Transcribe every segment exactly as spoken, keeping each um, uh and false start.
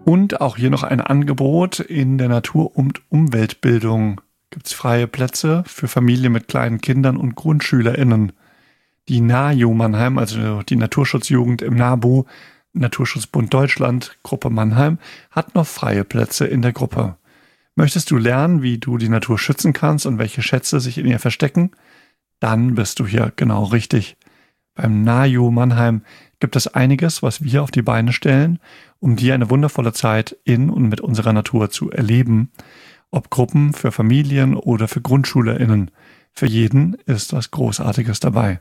Und auch hier noch ein Angebot: in der Natur- und Umweltbildung gibt es freie Plätze für Familien mit kleinen Kindern und GrundschülerInnen. Die NAJU Mannheim, also die Naturschutzjugend im NABU, Naturschutzbund Deutschland, Gruppe Mannheim, hat noch freie Plätze in der Gruppe. Möchtest du lernen, wie du die Natur schützen kannst und welche Schätze sich in ihr verstecken? Dann bist du hier genau richtig. Beim NAJU Mannheim gibt es einiges, was wir auf die Beine stellen, um dir eine wundervolle Zeit in und mit unserer Natur zu erleben. Ob Gruppen für Familien oder für GrundschülerInnen. Für jeden ist was Großartiges dabei.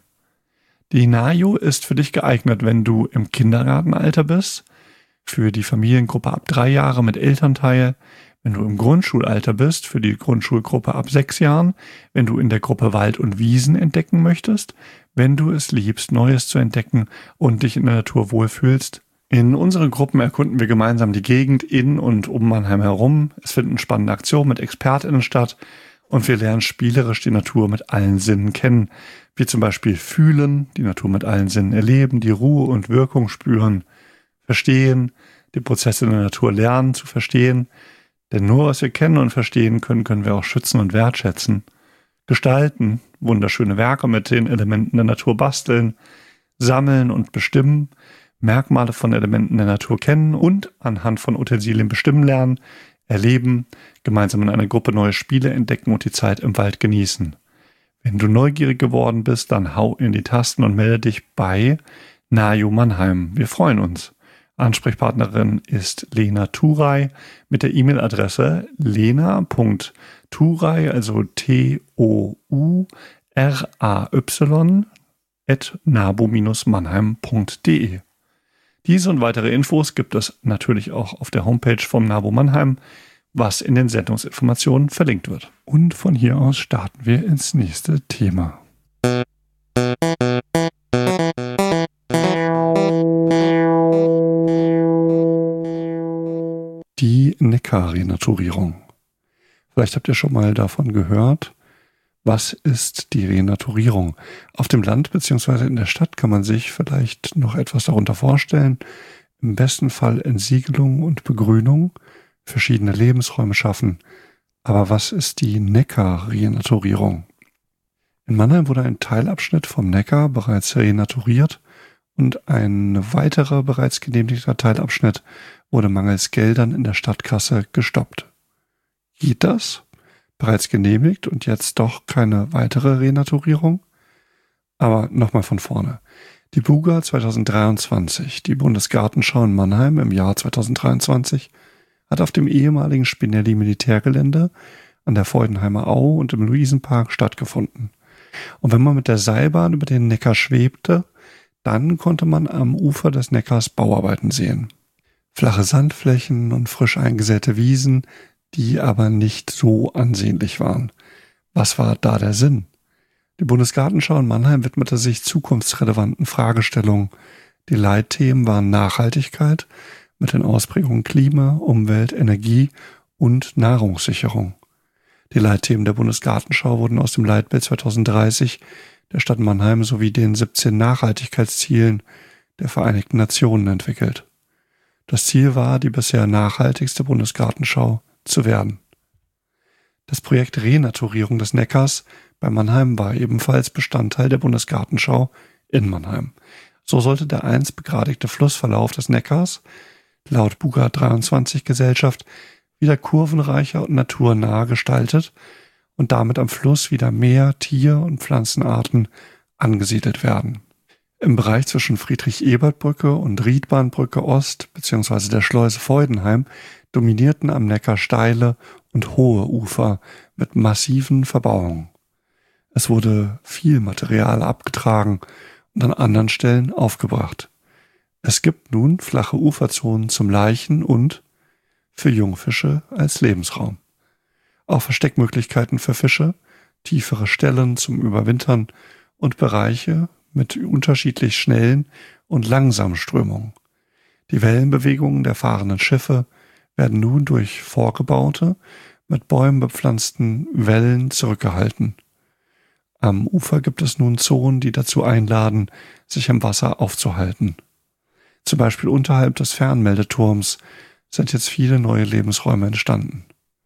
Die NAJU ist für dich geeignet, wenn du im Kindergartenalter bist, für die Familiengruppe ab drei Jahre mit Elternteil, wenn du im Grundschulalter bist, für die Grundschulgruppe ab sechs Jahren, wenn du in der Gruppe Wald und Wiesen entdecken möchtest, wenn du es liebst, Neues zu entdecken und dich in der Natur wohlfühlst. In unseren Gruppen erkunden wir gemeinsam die Gegend in und um Mannheim herum. Es finden spannende Aktionen mit ExpertInnen statt und wir lernen spielerisch die Natur mit allen Sinnen kennen, wie zum Beispiel fühlen, die Natur mit allen Sinnen erleben, die Ruhe und Wirkung spüren, verstehen, die Prozesse in der Natur lernen zu verstehen, denn nur was wir kennen und verstehen können, können wir auch schützen und wertschätzen, gestalten, wunderschöne Werke mit den Elementen der Natur basteln, sammeln und bestimmen, Merkmale von Elementen der Natur kennen und anhand von Utensilien bestimmen lernen, erleben, gemeinsam in einer Gruppe neue Spiele entdecken und die Zeit im Wald genießen. Wenn du neugierig geworden bist, dann hau in die Tasten und melde dich bei NAJU Mannheim. Wir freuen uns. Ansprechpartnerin ist Lena Turay mit der E-Mail-Adresse lena punkt turay, also T O U R A Y, at nabu mannheim punkt de. Diese und weitere Infos gibt es natürlich auch auf der Homepage vom NABU Mannheim, was in den Sendungsinformationen verlinkt wird. Und von hier aus starten wir ins nächste Thema. Die Neckar-Renaturierung. Vielleicht habt ihr schon mal davon gehört. Was ist die Renaturierung? Auf dem Land bzw. in der Stadt kann man sich vielleicht noch etwas darunter vorstellen. Im besten Fall Entsiegelung und Begrünung, verschiedene Lebensräume schaffen. Aber was ist die Neckar-Renaturierung? In Mannheim wurde ein Teilabschnitt vom Neckar bereits renaturiert und ein weiterer bereits genehmigter Teilabschnitt wurde mangels Geldern in der Stadtkasse gestoppt. Geht das? Bereits genehmigt und jetzt doch keine weitere Renaturierung? Aber nochmal von vorne. Die Buga zwanzig dreiundzwanzig, die Bundesgartenschau in Mannheim im Jahr zwanzig dreiundzwanzig, hat auf dem ehemaligen Spinelli-Militärgelände an der Feudenheimer Au und im Luisenpark stattgefunden. Und wenn man mit der Seilbahn über den Neckar schwebte, dann konnte man am Ufer des Neckars Bauarbeiten sehen. Flache Sandflächen und frisch eingesäte Wiesen, die aber nicht so ansehnlich waren. Was war da der Sinn? Die Bundesgartenschau in Mannheim widmete sich zukunftsrelevanten Fragestellungen. Die Leitthemen waren Nachhaltigkeit mit den Ausprägungen Klima, Umwelt, Energie und Nahrungssicherung. Die Leitthemen der Bundesgartenschau wurden aus dem Leitbild zwanzig dreißig der Stadt Mannheim sowie den siebzehn Nachhaltigkeitszielen der Vereinigten Nationen entwickelt. Das Ziel war, die bisher nachhaltigste Bundesgartenschau zu werden. Das Projekt Renaturierung des Neckars bei Mannheim war ebenfalls Bestandteil der Bundesgartenschau in Mannheim. So sollte der einst begradigte Flussverlauf des Neckars laut Buga dreiundzwanzig Gesellschaft wieder kurvenreicher und naturnah gestaltet und damit am Fluss wieder mehr Tier- und Pflanzenarten angesiedelt werden. Im Bereich zwischen Friedrich-Ebert-Brücke und Riedbahnbrücke Ost bzw. der Schleuse Feudenheim dominierten am Neckar steile und hohe Ufer mit massiven Verbauungen. Es wurde viel Material abgetragen und an anderen Stellen aufgebracht. Es gibt nun flache Uferzonen zum Laichen und für Jungfische als Lebensraum. Auch Versteckmöglichkeiten für Fische, tiefere Stellen zum Überwintern und Bereiche mit unterschiedlich schnellen und langsamen Strömungen. Die Wellenbewegungen der fahrenden Schiffe werden nun durch vorgebaute, mit Bäumen bepflanzten Wellen zurückgehalten. Am Ufer gibt es nun Zonen, die dazu einladen, sich im Wasser aufzuhalten. Zum Beispiel unterhalb des Fernmeldeturms sind jetzt viele neue Lebensräume entstanden.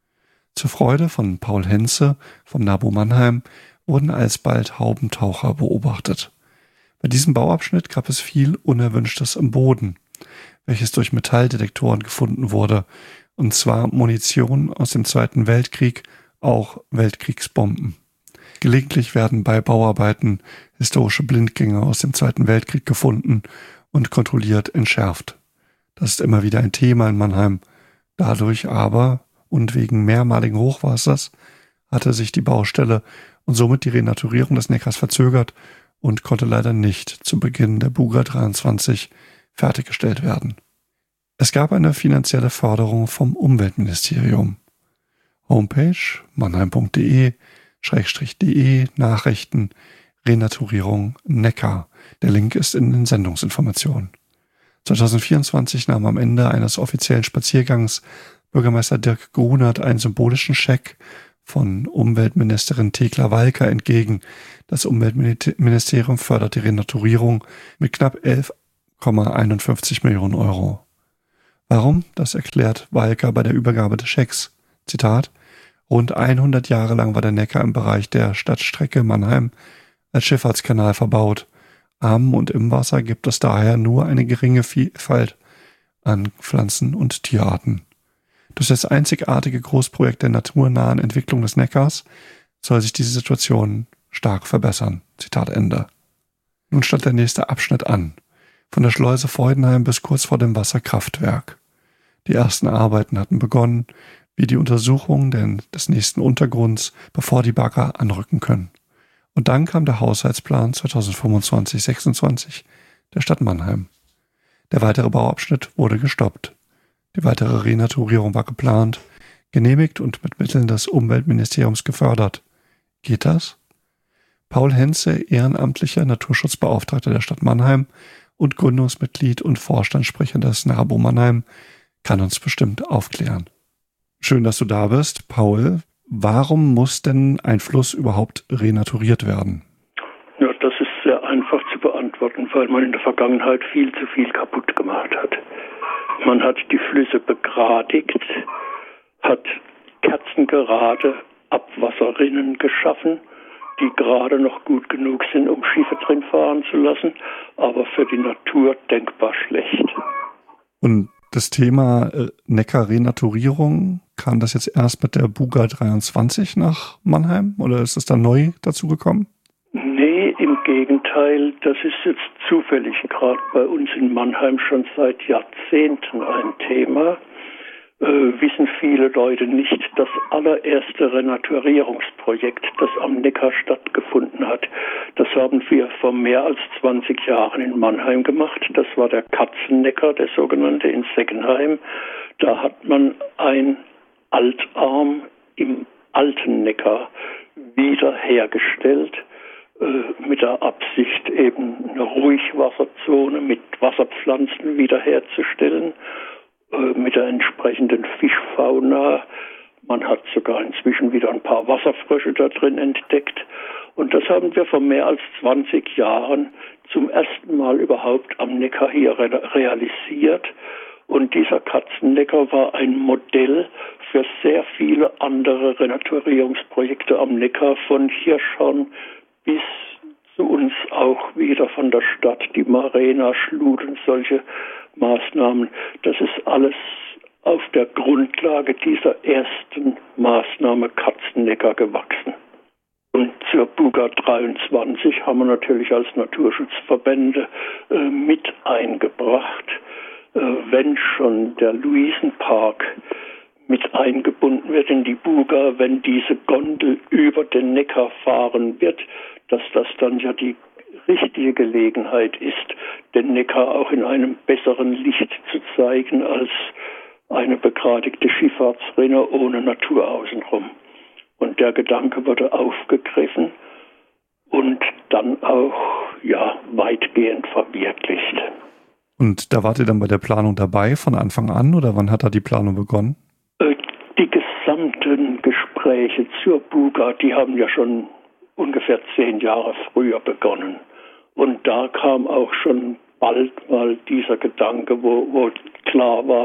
Zur Freude von Paul Henze vom NABU Mannheim wurden alsbald Haubentaucher beobachtet. Bei diesem Bauabschnitt gab es viel Unerwünschtes im Boden, welches durch Metalldetektoren gefunden wurde, und zwar Munition aus dem Zweiten Weltkrieg, auch Weltkriegsbomben. Gelegentlich werden bei Bauarbeiten historische Blindgänge aus dem Zweiten Weltkrieg gefunden und kontrolliert entschärft. Das ist immer wieder ein Thema in Mannheim. Dadurch aber und wegen mehrmaligen Hochwassers hatte sich die Baustelle und somit die Renaturierung des Neckars verzögert und konnte leider nicht zu Beginn der Buga dreiundzwanzig fertiggestellt werden. Es gab eine finanzielle Förderung vom Umweltministerium. Homepage mannheim punkt de Schrägstrich de Nachrichten Renaturierung Neckar. Der Link ist in den Sendungsinformationen. zwanzig vierundzwanzig nahm am Ende eines offiziellen Spaziergangs Bürgermeister Dirk Grunert einen symbolischen Scheck von Umweltministerin Thekla Walker entgegen. Das Umweltministerium fördert die Renaturierung mit knapp elf Komma einundfünfzig Millionen Euro. Warum? Das erklärt Walker bei der Übergabe des Schecks. Zitat: Rund hundert Jahre lang war der Neckar im Bereich der Stadtstrecke Mannheim als Schifffahrtskanal verbaut. Am und im Wasser gibt es daher nur eine geringe Vielfalt an Pflanzen- und Tierarten. Durch das einzigartige Großprojekt der naturnahen Entwicklung des Neckars soll sich diese Situation stark verbessern. Zitat Ende. Nun stand der nächste Abschnitt an. Von der Schleuse Freudenheim bis kurz vor dem Wasserkraftwerk. Die ersten Arbeiten hatten begonnen, wie die Untersuchung des nächsten Untergrunds, bevor die Bagger anrücken können. Und dann kam der Haushaltsplan zwanzig fünfundzwanzig sechsundzwanzig der Stadt Mannheim. Der weitere Bauabschnitt wurde gestoppt. Die weitere Renaturierung war geplant, genehmigt und mit Mitteln des Umweltministeriums gefördert. Geht das? Paul Henze, ehrenamtlicher Naturschutzbeauftragter der Stadt Mannheim und Gründungsmitglied und Vorstandssprecher des NABU Mannheim, kann uns bestimmt aufklären. Schön, dass du da bist, Paul. Warum muss denn ein Fluss überhaupt renaturiert werden? Ja, das ist sehr einfach zu beantworten, weil man in der Vergangenheit viel zu viel kaputt gemacht hat. Man hat die Flüsse begradigt, hat kerzengerade Abwasserrinnen geschaffen, die gerade noch gut genug sind, um Schiffe drin fahren zu lassen, aber für die Natur denkbar schlecht. Und das Thema äh, Neckar-Renaturierung, kam das jetzt erst mit der Buga dreiundzwanzig nach Mannheim oder ist es dann neu dazugekommen? Nee, im Gegenteil, das ist jetzt zufällig gerade bei uns in Mannheim schon seit Jahrzehnten ein Thema. Äh, wissen viele Leute nicht, das allererste Renaturierungsprojekt, das am Neckar stattgefunden hat, das haben wir vor mehr als zwanzig Jahren in Mannheim gemacht. Das war der Katzenneckar, der sogenannte, in Seckenheim. Da hat man ein Altarm im alten Neckar wiederhergestellt, äh, mit der Absicht, eben eine Ruhigwasserzone mit Wasserpflanzen wiederherzustellen, mit der entsprechenden Fischfauna. Man hat sogar inzwischen wieder ein paar Wasserfrösche da drin entdeckt. Und das haben wir vor mehr als zwanzig Jahren zum ersten Mal überhaupt am Neckar hier re- realisiert. Und dieser Katzenneckar war ein Modell für sehr viele andere Renaturierungsprojekte am Neckar, von Hirschhorn bis zu uns auch wieder von der Stadt, die Marena, Schlut und solche Maßnahmen. Das ist alles auf der Grundlage dieser ersten Maßnahme Katzenneckar gewachsen. Und zur Buga dreiundzwanzig haben wir natürlich als Naturschutzverbände äh, mit eingebracht, äh, wenn schon der Luisenpark mit eingebunden wird in die Buga, wenn diese Gondel über den Neckar fahren wird, dass das dann ja die richtige Gelegenheit ist, den Neckar auch in einem besseren Licht zu zeigen als eine begradigte Schifffahrtsrinne ohne Natur außenrum. Und der Gedanke wurde aufgegriffen und dann auch ja weitgehend verwirklicht. Und da wart ihr dann bei der Planung dabei von Anfang an oder wann hat da die Planung begonnen? Die gesamten Gespräche zur Buga, die haben ja schon ungefähr zehn Jahre früher begonnen. Und da kam auch schon bald mal dieser Gedanke, wo, wo klar war,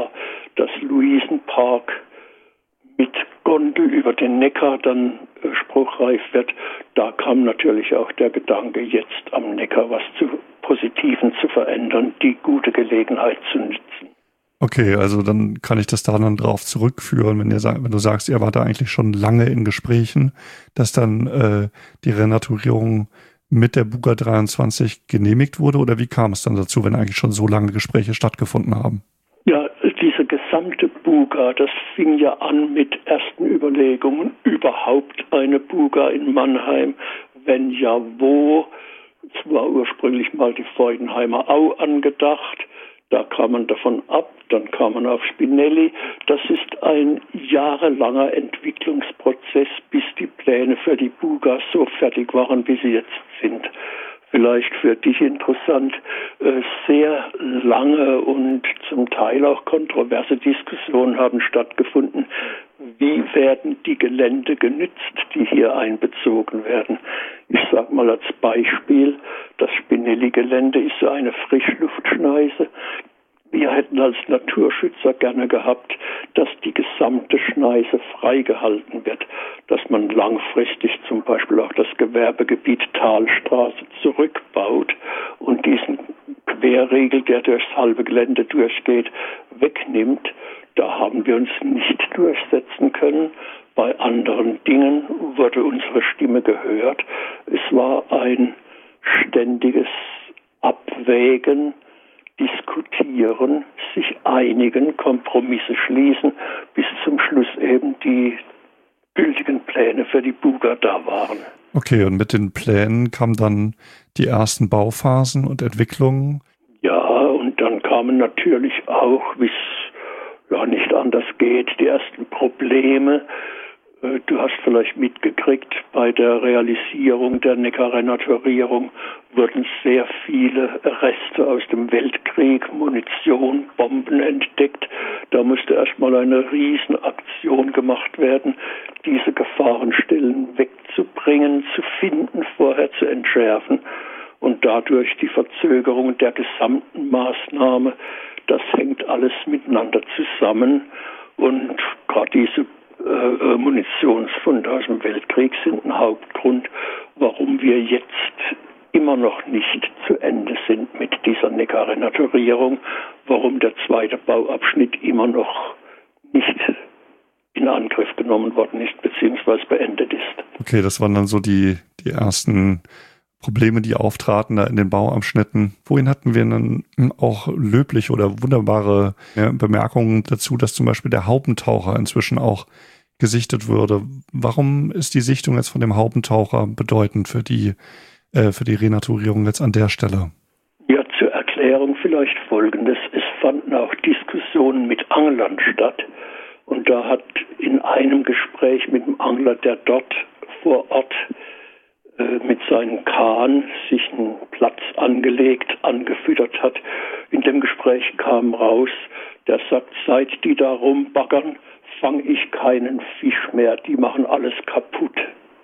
dass Luisenpark mit Gondel über den Neckar dann äh, spruchreif wird. Da kam natürlich auch der Gedanke, jetzt am Neckar was zu Positiven zu verändern, die gute Gelegenheit zu nutzen. Okay, also dann kann ich das da dann drauf zurückführen, wenn, ihr sagt, wenn du sagst, ihr wart da eigentlich schon lange in Gesprächen, dass dann äh, die Renaturierung mit der Buga dreiundzwanzig genehmigt wurde, oder wie kam es dann dazu, wenn eigentlich schon so lange Gespräche stattgefunden haben? Ja, diese gesamte Buga, das fing ja an mit ersten Überlegungen, überhaupt eine Buga in Mannheim, wenn ja wo. Es war ursprünglich mal die Freudenheimer Au angedacht. Da kam man davon ab, dann kam man auf Spinelli. Das ist ein jahrelanger Entwicklungsprozess, bis die Pläne für die Buga so fertig waren, wie sie jetzt sind. Vielleicht für dich interessant, sehr lange und zum Teil auch kontroverse Diskussionen haben stattgefunden. Wie werden die Gelände genützt, die hier einbezogen werden? Ich sage mal als Beispiel, das Spinelli-Gelände ist so eine Frischluftschneise. Wir hätten als Naturschützer gerne gehabt, dass die gesamte Schneise freigehalten wird, dass man langfristig zum Beispiel auch das Gewerbegebiet Talstraße zurückbaut und diesen Querriegel, der durchs halbe Gelände durchgeht, wegnimmt. Da haben wir uns nicht durchsetzen können. Bei anderen Dingen wurde unsere Stimme gehört. Es war ein ständiges Abwägen, diskutieren, sich einigen, Kompromisse schließen, bis zum Schluss eben die gültigen Pläne für die Buga da waren. Okay, und mit den Plänen kamen dann die ersten Bauphasen und Entwicklungen? Ja, und dann kamen natürlich auch, wie es ja nicht anders geht, die ersten Probleme. Du hast vielleicht mitgekriegt, bei der Realisierung der Neckar-Renaturierung wurden sehr viele Reste aus dem Weltkrieg, Munition, Bomben entdeckt. Da musste erstmal eine Riesenaktion gemacht werden, diese Gefahrenstellen wegzubringen, zu finden, vorher zu entschärfen. Und dadurch die Verzögerung der gesamten Maßnahme, das hängt alles miteinander zusammen. Und gerade diese äh, Munitionsfunde aus dem Weltkrieg sind ein Hauptgrund, warum wir jetzt immer noch nicht zu Ende sind mit dieser Neckar-Renaturierung, warum der zweite Bauabschnitt immer noch nicht in Angriff genommen worden ist, beziehungsweise beendet ist. Okay, das waren dann so die, die ersten Probleme, die auftraten da in den Bauabschnitten. Vorhin hatten wir dann auch löbliche oder wunderbare Bemerkungen dazu, dass zum Beispiel der Haubentaucher inzwischen auch gesichtet würde. Warum ist die Sichtung jetzt von dem Haubentaucher bedeutend für die, äh, für die Renaturierung jetzt an der Stelle? Ja, zur Erklärung vielleicht Folgendes. Es fanden auch Diskussionen mit Anglern statt. Und da hat in einem Gespräch mit dem Angler, der dort vor Ort mit seinen Kahn sich einen Platz angelegt, angefüttert hat. In dem Gespräch kam raus, der sagt, seit die da rumbaggern, fange ich keinen Fisch mehr, die machen alles kaputt.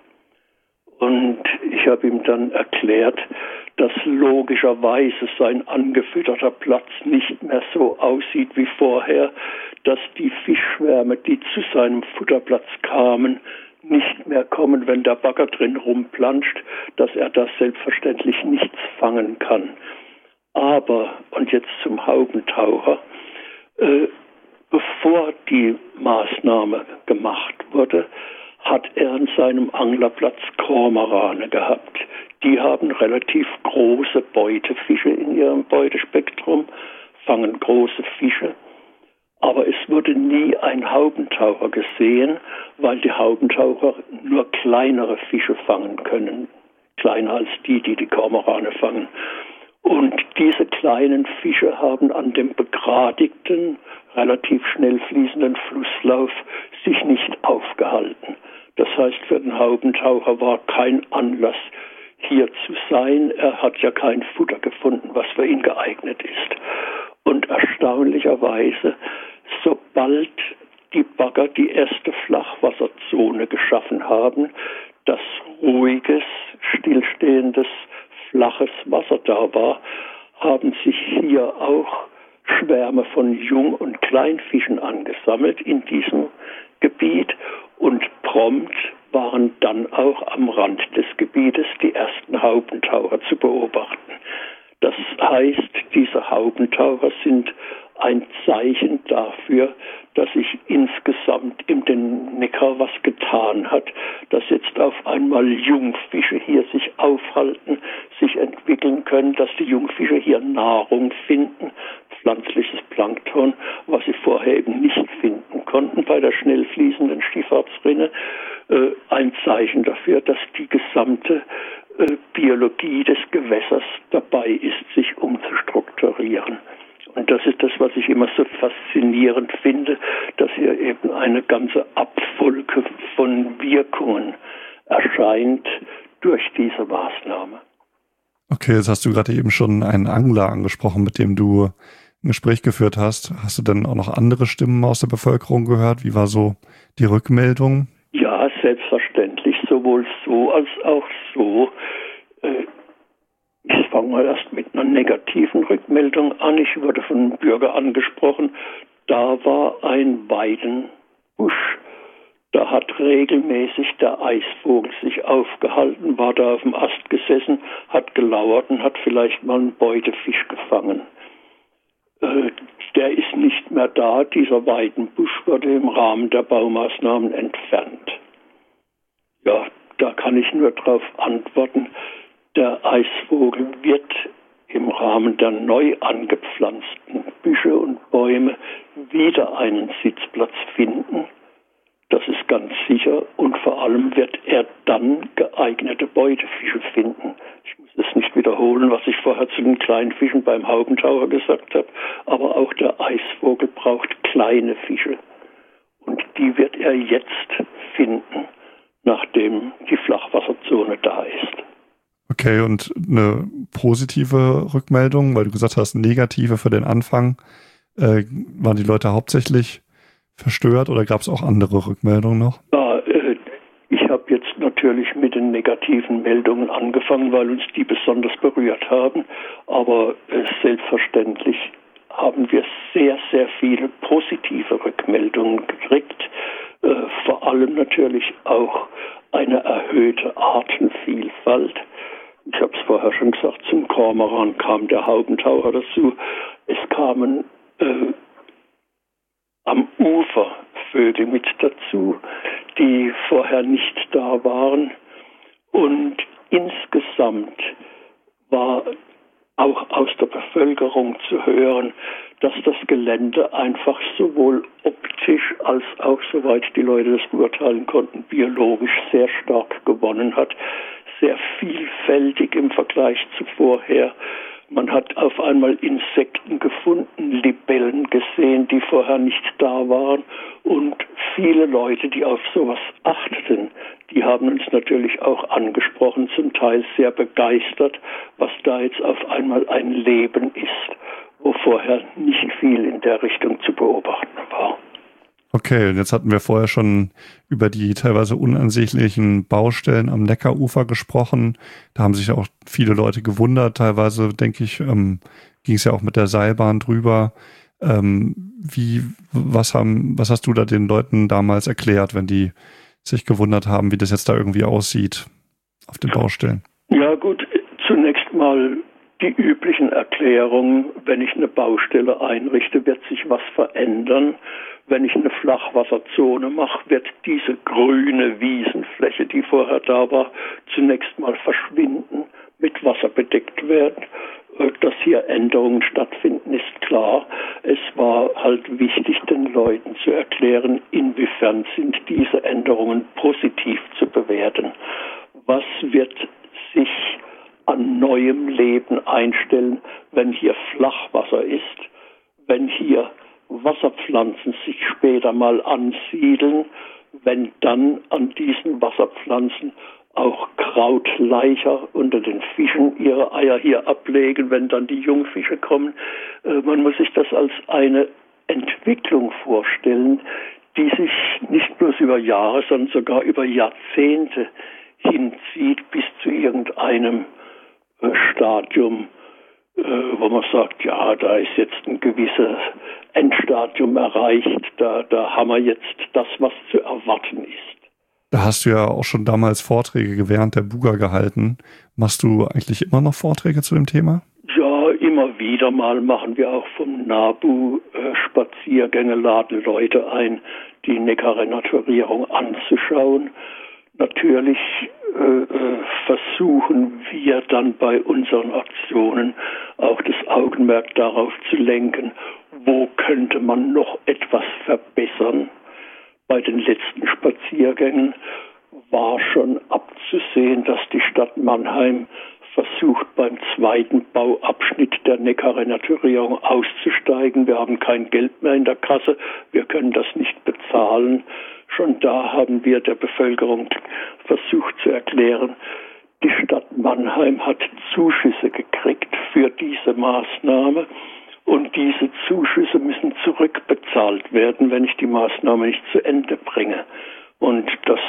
Und ich habe ihm dann erklärt, dass logischerweise sein angefütterter Platz nicht mehr so aussieht wie vorher, dass die Fischschwärme, die zu seinem Futterplatz kamen, nicht mehr kommen, wenn der Bagger drin rumplanscht, dass er das selbstverständlich nichts fangen kann. Aber, und jetzt zum Haubentaucher, äh, bevor die Maßnahme gemacht wurde, hat er an seinem Anglerplatz Kormorane gehabt. Die haben relativ große Beutefische in ihrem Beutespektrum, fangen große Fische. Aber es wurde nie ein Haubentaucher gesehen, weil die Haubentaucher nur kleinere Fische fangen können. Kleiner als die, die die Kormorane fangen. Und diese kleinen Fische haben an dem begradigten, relativ schnell fließenden Flusslauf sich nicht aufgehalten. Das heißt, für den Haubentaucher war kein Anlass, hier zu sein. Er hat ja kein Futter gefunden, was für ihn geeignet ist. Und erstaunlicherweise, sobald die Bagger die erste Flachwasserzone geschaffen haben, dass ruhiges, stillstehendes, flaches Wasser da war, haben sich hier auch Schwärme von Jung- und Kleinfischen angesammelt in diesem Gebiet und prompt waren dann auch am Rand des Gebietes die ersten Haubentaucher zu beobachten. Das heißt, diese Haubentaucher sind ein Zeichen dafür, dass sich insgesamt in den Neckar was getan hat, dass jetzt auf einmal Jungfische hier sich aufhalten, sich entwickeln können, dass die Jungfische hier Nahrung finden, pflanzliches Plankton, was sie vorher eben nicht finden konnten bei der schnell fließenden Stieffahrtsrinne. Äh, ein Zeichen dafür, dass die gesamte äh, Biologie des Gewässers dabei ist, sich umzustrukturieren. Und das ist das, was ich immer so faszinierend finde, dass hier eben eine ganze Abfolge von Wirkungen erscheint durch diese Maßnahme. Okay, jetzt hast du gerade eben schon einen Angler angesprochen, mit dem du ein Gespräch geführt hast. Hast du denn auch noch andere Stimmen aus der Bevölkerung gehört? Wie war so die Rückmeldung? Ja, selbstverständlich, sowohl so als auch so. Ich fange mal erst mit einer negativen Rückmeldung an. Ich wurde von einem Bürger angesprochen. Da war ein Weidenbusch. Da hat regelmäßig der Eisvogel sich aufgehalten, war da auf dem Ast gesessen, hat gelauert und hat vielleicht mal einen Beutefisch gefangen. Äh, der ist nicht mehr da. Dieser Weidenbusch wurde im Rahmen der Baumaßnahmen entfernt. Ja, da kann ich nur darauf antworten, der Eisvogel wird im Rahmen der neu angepflanzten Büsche und Bäume wieder einen Sitzplatz finden. Das ist ganz sicher. Und vor allem wird er dann geeignete Beutefische finden. Ich muss es nicht wiederholen, was ich vorher zu den kleinen Fischen beim Haubentaucher gesagt habe. Aber auch der Eisvogel braucht kleine Fische. Und die wird er jetzt finden, nachdem die Flachwasserzone da ist. Okay, und eine positive Rückmeldung, weil du gesagt hast, negative für den Anfang. Äh, waren die Leute hauptsächlich verstört oder gab es auch andere Rückmeldungen noch? Ja, äh, ich habe jetzt natürlich mit den negativen Meldungen angefangen, weil uns die besonders berührt haben. Aber äh, selbstverständlich haben wir sehr, sehr viele positive Rückmeldungen gekriegt. Äh, vor allem natürlich auch eine erhöhte Artenvielfalt. Ich habe es vorher schon gesagt, zum Kormoran kam der Haubentaucher dazu. Es kamen äh, am Ufer Vögel mit dazu, die vorher nicht da waren. Und insgesamt war auch aus der Bevölkerung zu hören, dass das Gelände einfach sowohl optisch als auch, soweit die Leute das beurteilen konnten, biologisch sehr stark gewonnen hat. Sehr vielfältig im Vergleich zu vorher. Man hat auf einmal Insekten gefunden, Libellen gesehen, die vorher nicht da waren. Und viele Leute, die auf sowas achteten, die haben uns natürlich auch angesprochen, zum Teil sehr begeistert, was da jetzt auf einmal ein Leben ist, wo vorher nicht viel in der Richtung zu beobachten war. Okay, und jetzt hatten wir vorher schon über die teilweise unansehnlichen Baustellen am Neckarufer gesprochen. Da haben sich auch viele Leute gewundert. Teilweise, denke ich, ähm, ging es ja auch mit der Seilbahn drüber. Ähm, wie, was haben, was hast du da den Leuten damals erklärt, wenn die sich gewundert haben, wie das jetzt da irgendwie aussieht auf den Baustellen? Ja gut, zunächst mal die üblichen Erklärungen. Wenn ich eine Baustelle einrichte, wird sich was verändern. Wenn ich eine Flachwasserzone mache, wird diese grüne Wiesenfläche, die vorher da war, zunächst mal verschwinden, mit Wasser bedeckt werden. Dass hier Änderungen stattfinden, ist klar. Es war halt wichtig, den Leuten zu erklären, inwiefern sind diese Änderungen positiv zu bewerten. Was wird sich an neuem Leben einstellen, wenn hier Flachwasser ist, wenn hier Wasserpflanzen sich später mal ansiedeln, wenn dann an diesen Wasserpflanzen auch Krautleicher unter den Fischen ihre Eier hier ablegen, wenn dann die Jungfische kommen. Äh, man muss sich das als eine Entwicklung vorstellen, die sich nicht bloß über Jahre, sondern sogar über Jahrzehnte hinzieht bis zu irgendeinem äh, Stadium, äh, wo man sagt, ja, da ist jetzt ein gewisses Endstadium erreicht, da, da haben wir jetzt das, was zu erwarten ist. Da hast du ja auch schon damals Vorträge während der Buga gehalten. Machst du eigentlich immer noch Vorträge zu dem Thema? Ja, immer wieder mal machen wir auch vom NABU äh, Spaziergänge, laden Leute ein, die Neckar-Renaturierung anzuschauen. Natürlich äh, äh, versuchen wir dann bei unseren Aktionen auch das Augenmerk darauf zu lenken, wo könnte man noch etwas verbessern. Bei den letzten Spaziergängen war schon abzusehen, dass die Stadt Mannheim versucht, beim zweiten Bauabschnitt der Neckar-Renaturierung auszusteigen. Wir haben kein Geld mehr in der Kasse, wir können das nicht bezahlen. Schon da haben wir der Bevölkerung versucht zu erklären, die Stadt Mannheim hat Zuschüsse gekriegt für diese Maßnahme. Und diese Zuschüsse müssen zurückbezahlt werden, wenn ich die Maßnahme nicht zu Ende bringe. Und das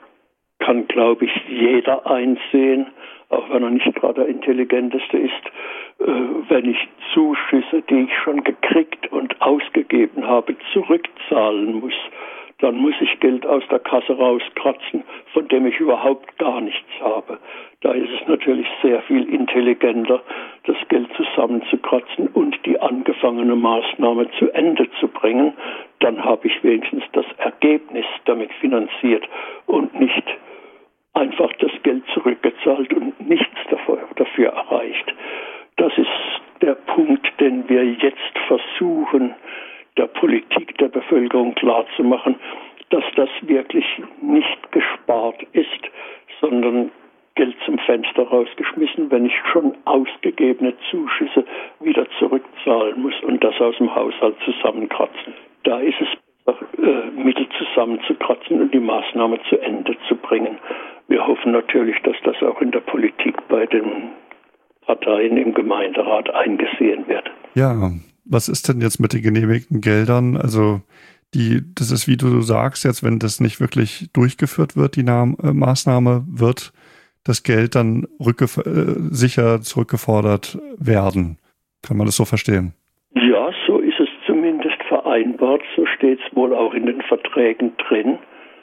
kann, glaube ich, jeder einsehen, auch wenn er nicht gerade der Intelligenteste ist, äh, wenn ich Zuschüsse, die ich schon gekriegt und ausgegeben habe, zurückzahlen muss, dann muss ich Geld aus der Kasse rauskratzen, von dem ich überhaupt gar nichts habe. Da ist es natürlich sehr viel intelligenter, das Geld zusammenzukratzen und die angefangene Maßnahme zu Ende zu bringen. Dann habe ich wenigstens das Ergebnis damit finanziert und nicht einfach das Geld zurückgezahlt und nichts dafür, dafür erreicht. Das ist der Punkt, den wir jetzt versuchen, der Politik, der Bevölkerung klarzumachen, dass das wirklich nicht gespart ist, sondern Geld zum Fenster rausgeschmissen, wenn ich schon ausgegebene Zuschüsse wieder zurückzahlen muss und das aus dem Haushalt zusammenkratzen. Da ist es besser, äh, Mittel zusammenzukratzen und die Maßnahme zu Ende zu bringen. Wir hoffen natürlich, dass das auch in der Politik bei den Parteien im Gemeinderat eingesehen wird. Ja, was ist denn jetzt mit den genehmigten Geldern? Also die, das ist, wie du sagst, jetzt, wenn das nicht wirklich durchgeführt wird, die Nahm, äh, Maßnahme, wird das Geld dann rückgef- äh, sicher zurückgefordert werden. Kann man das so verstehen? Ja, so ist es zumindest vereinbart. So steht es wohl auch in den Verträgen drin.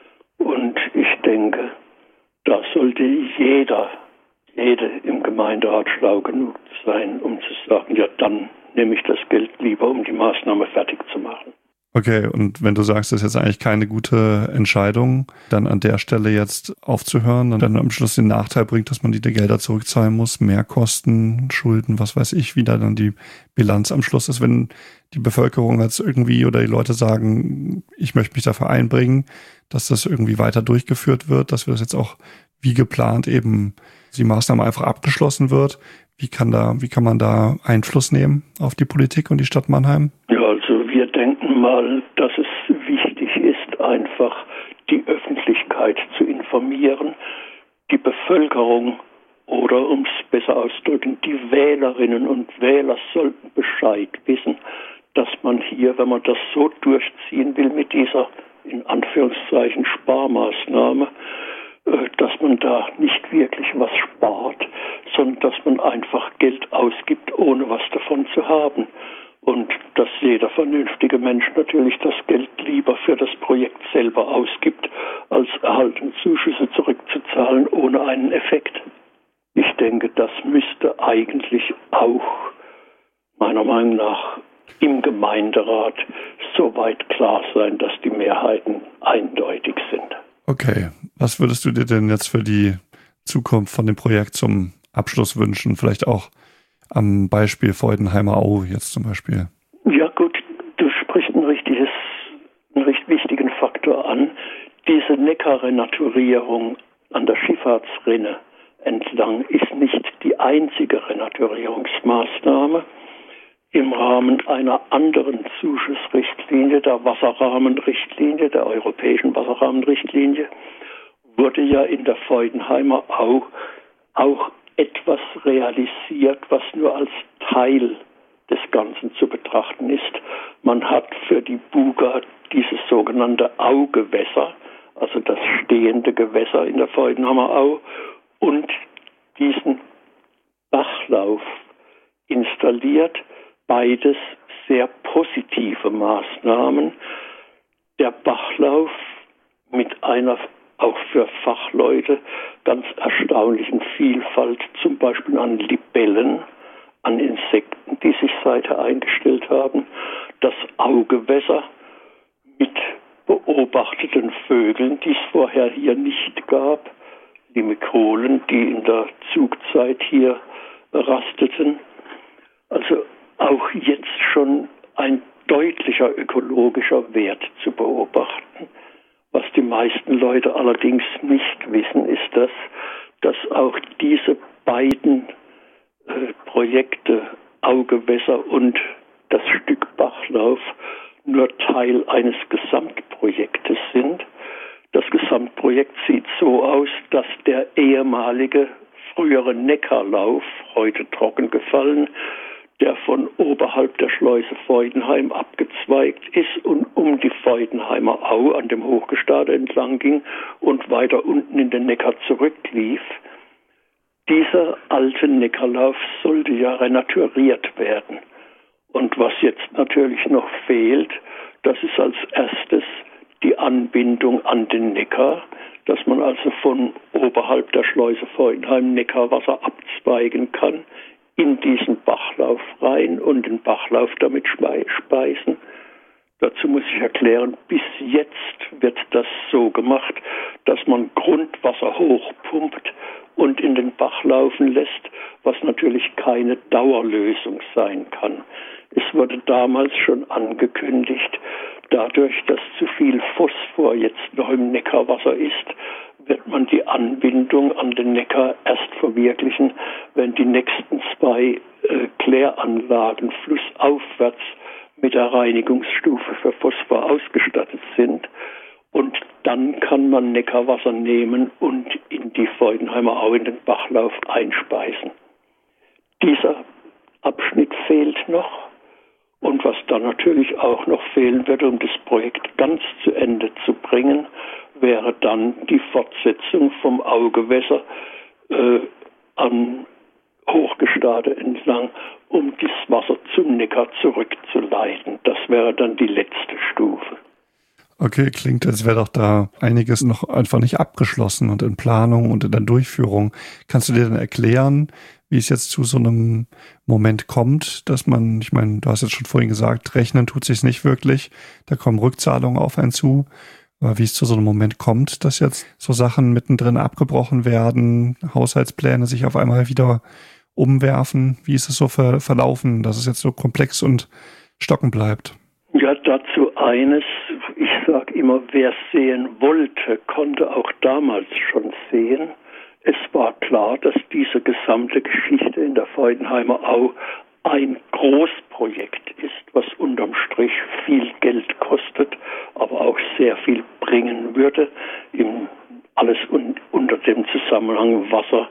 Und ich denke, da sollte jeder, jede im Gemeinderat schlau genug sein, um zu sagen, ja, dann nehme ich das Geld lieber, um die Maßnahme fertig zu machen. Okay, und wenn du sagst, das ist jetzt eigentlich keine gute Entscheidung, dann an der Stelle jetzt aufzuhören und dann am Schluss den Nachteil bringt, dass man die Gelder zurückzahlen muss, Mehrkosten, Schulden, was weiß ich, wie da dann die Bilanz am Schluss ist, wenn die Bevölkerung jetzt irgendwie oder die Leute sagen, ich möchte mich dafür einbringen, dass das irgendwie weiter durchgeführt wird, dass wir das jetzt auch wie geplant eben die Maßnahme einfach abgeschlossen wird. Wie kann da, wie kann man da Einfluss nehmen auf die Politik und die Stadt Mannheim? Ja, also wir denken mal, dass es wichtig ist, einfach die Öffentlichkeit zu informieren, die Bevölkerung oder, um es besser auszudrücken, die Wählerinnen und Wähler sollten Bescheid wissen, dass man hier, wenn man das so durchziehen will mit dieser, in Anführungszeichen, Sparmaßnahme, dass man da nicht wirklich was spart, sondern dass man einfach Geld ausgibt, ohne was davon zu haben. Und dass jeder vernünftige Mensch natürlich das Geld lieber für das Projekt selber ausgibt, als erhaltene Zuschüsse zurückzuzahlen ohne einen Effekt. Ich denke, das müsste eigentlich auch meiner Meinung nach im Gemeinderat so weit klar sein, dass die Mehrheiten eindeutig sind. Okay, was würdest du dir denn jetzt für die Zukunft von dem Projekt zum Abschluss wünschen? Vielleicht auch am Beispiel Freudenheimer Au jetzt zum Beispiel. Ja gut, du sprichst ein richtiges, einen recht wichtigen Faktor an. Diese Neckar-Renaturierung an der Schifffahrtsrinne entlang ist nicht die einzige Renaturierungsmaßnahme. Im Rahmen einer anderen Zuschussrichtlinie, der Wasserrahmenrichtlinie, der europäischen Wasserrahmenrichtlinie, wurde ja in der Freudenheimer Au auch etwas realisiert, was nur als Teil des Ganzen zu betrachten ist. Man hat für die Buga dieses sogenannte Augewässer, also das stehende Gewässer in der Freudenheimer Au, und diesen Bachlauf, installiert. Beides sehr positive Maßnahmen. Der Bachlauf mit einer auch für Fachleute ganz erstaunlichen Vielfalt, zum Beispiel an Libellen, an Insekten, die sich seither eingestellt haben. Das Augewässer mit beobachteten Vögeln, die es vorher hier nicht gab. Limikolen, die in der Zugzeit hier rasteten. Also auch jetzt schon ein deutlicher ökologischer Wert zu beobachten. Was die meisten Leute allerdings nicht wissen, ist das, dass auch diese beiden äh, Projekte, Augewässer und das Stück Bachlauf, nur Teil eines Gesamtprojektes sind. Das Gesamtprojekt sieht so aus, dass der ehemalige frühere Neckarlauf, heute trocken gefallen, der von oberhalb der Schleuse Freudenheim abgezweigt ist und um die Freudenheimer Au an dem Hochgestade entlang ging und weiter unten in den Neckar zurücklief. Dieser alte Neckarlauf sollte ja renaturiert werden. Und was jetzt natürlich noch fehlt, das ist als erstes die Anbindung an den Neckar, dass man also von oberhalb der Schleuse Freudenheim Neckarwasser abzweigen kann, in diesen Bachlauf rein und den Bachlauf damit speisen. Dazu muss ich erklären, bis jetzt wird das so gemacht, dass man Grundwasser hochpumpt und in den Bach laufen lässt, was natürlich keine Dauerlösung sein kann. Es wurde damals schon angekündigt, dadurch, dass zu viel Phosphor jetzt noch im Neckarwasser ist, wird man die Anbindung an den Neckar erst verwirklichen, wenn die nächsten zwei äh, Kläranlagen flussaufwärts mit der Reinigungsstufe für Phosphor ausgestattet sind. Und dann kann man Neckarwasser nehmen und in die Freudenheimer Au, in den Bachlauf einspeisen. Dieser Abschnitt fehlt noch. Und was dann natürlich auch noch fehlen würde, um das Projekt ganz zu Ende zu bringen, wäre dann die Fortsetzung vom Augewässer äh, am Hochgestade entlang, um das Wasser zum Neckar zurückzuleiten. Das wäre dann die letzte Stufe. Okay, klingt, als wäre doch da einiges noch einfach nicht abgeschlossen und in Planung und in der Durchführung. Kannst du dir denn erklären, wie es jetzt zu so einem Moment kommt, dass man, ich meine, du hast jetzt schon vorhin gesagt, rechnen tut sich's nicht wirklich, da kommen Rückzahlungen auf einen zu, aber wie es zu so einem Moment kommt, dass jetzt so Sachen mittendrin abgebrochen werden, Haushaltspläne sich auf einmal wieder umwerfen, wie ist es so ver- verlaufen, dass es jetzt so komplex und stocken bleibt? Ja, dazu eines, ich sage immer, wer sehen wollte, konnte auch damals schon sehen. Es war klar, dass diese gesamte Geschichte in der Freudenheimer Au ein Großprojekt ist, was unterm Strich viel Geld kostet, aber auch sehr viel bringen würde, im, alles un, unter dem Zusammenhang Wasser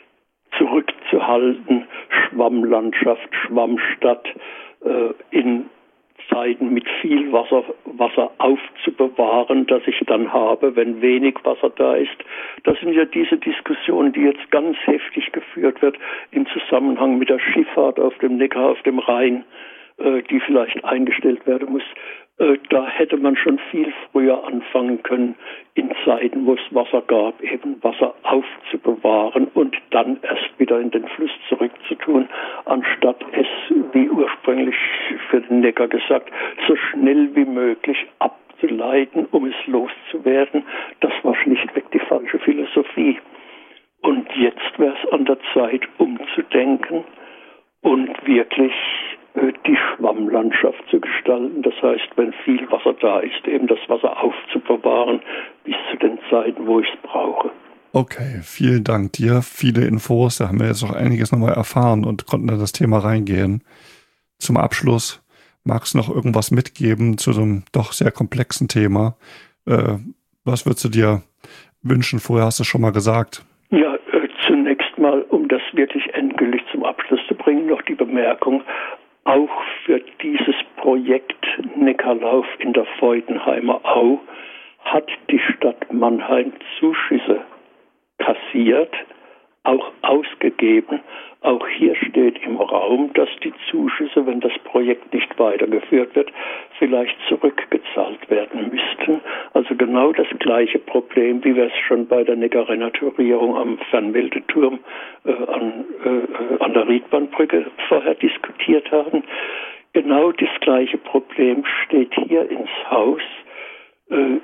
zurückzuhalten, Schwammlandschaft, Schwammstadt äh, in Zeiten mit viel Wasser, Wasser aufzubewahren, das ich dann habe, wenn wenig Wasser da ist. Das sind ja diese Diskussionen, die jetzt ganz heftig geführt wird im Zusammenhang mit der Schifffahrt auf dem Neckar, auf dem Rhein, äh, die vielleicht eingestellt werden muss. Äh, da hätte man schon viel früher anfangen können, in Zeiten, wo es Wasser gab, eben Wasser aufzubewahren und dann erst wieder in den Fluss zurückzutun, anstatt es, wie ursprünglich für den Neckar gesagt, so schnell wie möglich abzuleiten, um es loszuwerden. Das war schlichtweg die falsche Philosophie. Und jetzt wäre es an der Zeit, umzudenken und wirklich äh, die Schwammlandschaft zu gestalten. Das heißt, wenn viel Wasser da ist, eben das Wasser aufzubewahren bis zu den Zeiten, wo ich es brauche. Okay, vielen Dank dir. Viele Infos, da haben wir jetzt auch einiges nochmal erfahren und konnten in das Thema reingehen. Zum Abschluss, magst du noch irgendwas mitgeben zu so einem doch sehr komplexen Thema? Äh, was würdest du dir wünschen? Vorher hast du schon mal gesagt. Ja, äh, zunächst mal, um das wirklich endgültig zum Abschluss zu bringen, noch die Bemerkung, auch für dieses Projekt Neckarlauf in der Freudenheimer Au hat die Stadt Mannheim Zuschüsse kassiert, auch ausgegeben, Auch hier steht im Raum, dass die Zuschüsse, wenn das Projekt nicht weitergeführt wird, vielleicht zurückgezahlt werden müssten. Also genau das gleiche Problem, wie wir es schon bei der Neckar-Renaturierung am Fernmeldeturm äh, an, äh, an der Riedbahnbrücke vorher diskutiert haben. Genau das gleiche Problem steht hier ins Haus. Äh,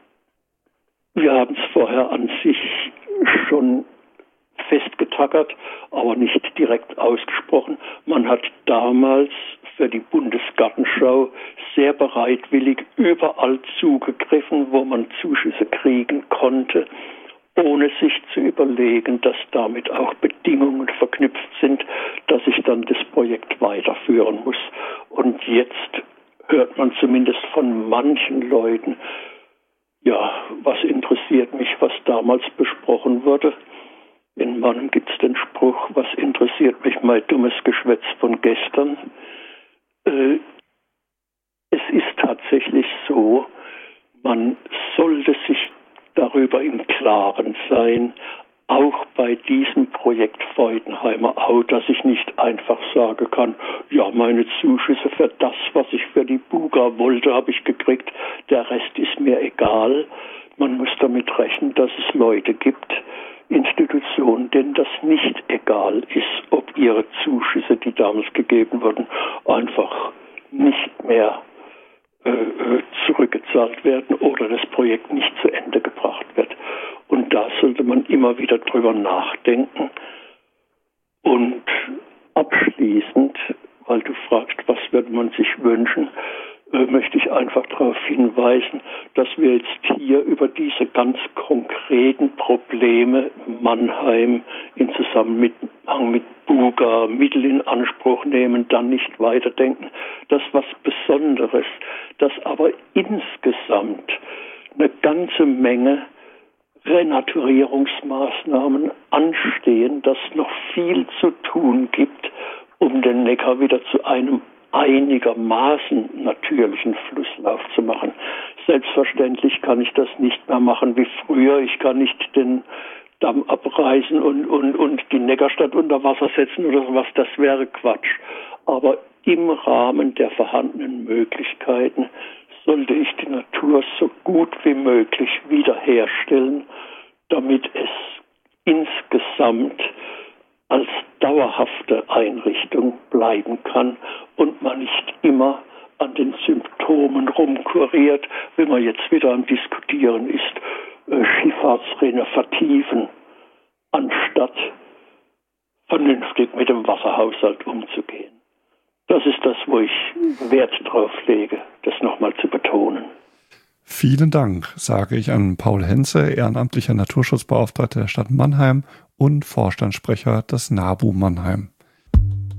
wir haben es vorher an sich schon festgetackert, aber nicht direkt ausgesprochen. Man hat damals für die Bundesgartenschau sehr bereitwillig überall zugegriffen, wo man Zuschüsse kriegen konnte, ohne sich zu überlegen, dass damit auch Bedingungen verknüpft sind, dass ich dann das Projekt weiterführen muss. Und jetzt hört man zumindest von manchen Leuten, ja, was interessiert mich, was damals besprochen wurde. In Mannem gibt es den Spruch, was interessiert mich mein dummes Geschwätz von gestern. Äh, es ist tatsächlich so, man sollte sich darüber im Klaren sein, auch bei diesem Projekt Freudenheimer Au, dass ich nicht einfach sagen kann, ja, meine Zuschüsse für das, was ich für die Buga wollte, habe ich gekriegt, der Rest ist mir egal. Man muss damit rechnen, dass es Leute gibt, Institutionen, denen das nicht egal ist, ob ihre Zuschüsse, die damals gegeben wurden, einfach nicht mehr äh, zurückgezahlt werden oder das Projekt nicht zu Ende gebracht wird. Und da sollte man immer wieder drüber nachdenken. Und abschließend, weil du fragst, was würde man sich wünschen, äh, möchte ich einfach darauf hinweisen, dass wir jetzt hier über diese ganz konkreten Probleme Mannheim in Zusammenhang mit Buga Mittel in Anspruch nehmen, dann nicht weiterdenken. Das ist was Besonderes, dass aber insgesamt eine ganze Menge Renaturierungsmaßnahmen anstehen, dass noch viel zu tun gibt, um den Neckar wieder zu einem einigermaßen natürlichen Flusslauf zu machen. Selbstverständlich kann ich das nicht mehr machen wie früher. Ich kann nicht den Damm abreißen und, und, und die Neckarstadt unter Wasser setzen oder sowas. Das wäre Quatsch. Aber im Rahmen der vorhandenen Möglichkeiten sollte ich die Natur so gut wie möglich wiederherstellen, damit es insgesamt als dauerhafte Einrichtung bleiben kann und man nicht immer an den Symptomen rumkuriert, wenn man jetzt wieder am Diskutieren ist, äh, Schifffahrtsrinne vertiefen, anstatt vernünftig mit dem Wasserhaushalt umzugehen. Das ist das, wo ich Wert drauf lege, das nochmal zu betonen. Vielen Dank, sage ich an Paul Henze, ehrenamtlicher Naturschutzbeauftragter der Stadt Mannheim und Vorstandssprecher des NABU Mannheim.